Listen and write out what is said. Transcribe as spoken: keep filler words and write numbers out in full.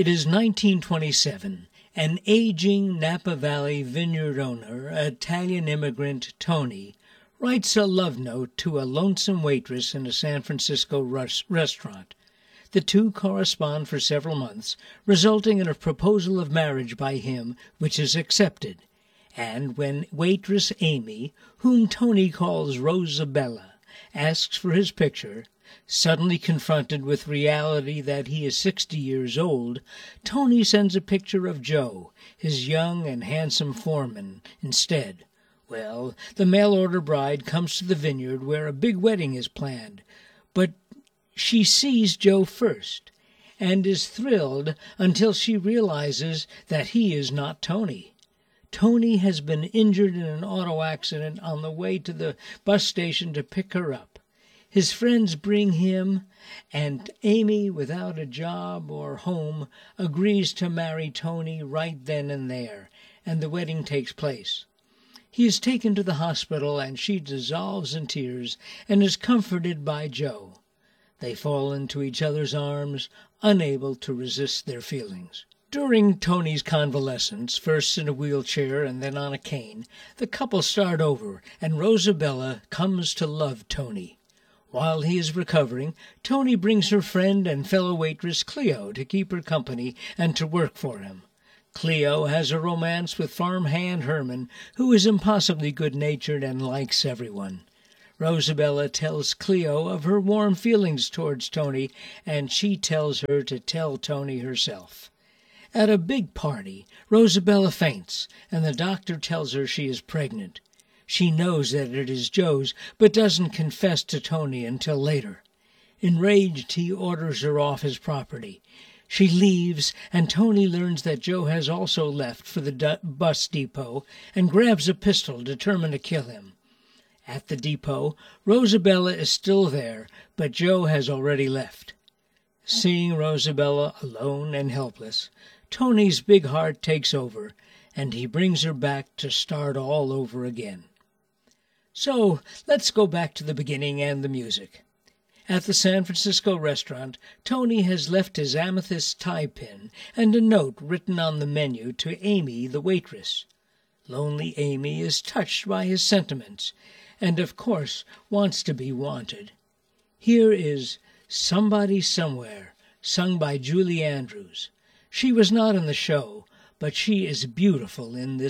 It is nineteen twenty-seven. An aging Napa Valley vineyard owner, Italian immigrant Tony, writes a love note to a lonesome waitress in a San Francisco rus- restaurant. The two correspond for several months, resulting in a proposal of marriage by him, which is accepted. And when waitress Amy, whom Tony calls Rosabella, asks for his picture, suddenly confronted with reality that he is sixty years old, Tony sends a picture of Joe, his young and handsome foreman, instead. Well, the mail-order bride comes to the vineyard where a big wedding is planned, but she sees Joe first and is thrilled until she realizes that he is not Tony. Tony has been injured in an auto accident on the way to the bus station to pick her up. His friends bring him, and Amy, without a job or home, agrees to marry Tony right then and there, and the wedding takes place. He is taken to the hospital, and she dissolves in tears and is comforted by Joe. They fall into each other's arms, unable to resist their feelings. During Tony's convalescence, first in a wheelchair and then on a cane, the couple start over, and Rosabella comes to love Tony. While he is recovering, Tony brings her friend and fellow waitress Cleo to keep her company and to work for him. Cleo has a romance with farmhand Herman, who is impossibly good-natured and likes everyone. Rosabella tells Cleo of her warm feelings towards Tony, and she tells her to tell Tony herself. At a big party, Rosabella faints, and the doctor tells her she is pregnant. She knows that it is Joe's, but doesn't confess to Tony until later. Enraged, he orders her off his property. She leaves, and Tony learns that Joe has also left for the du- bus depot and grabs a pistol, determined to kill him. At the depot, Rosabella is still there, but Joe has already left. Seeing Rosabella alone and helpless, Tony's big heart takes over, and he brings her back to start all over again. So, let's go back to the beginning and the music. At the San Francisco restaurant, Tony has left his amethyst tie pin and a note written on the menu to Amy, the waitress. Lonely Amy is touched by his sentiments, and of course wants to be wanted. Here is Somebody Somewhere, sung by Julie Andrews. She was not in the show, but she is beautiful in this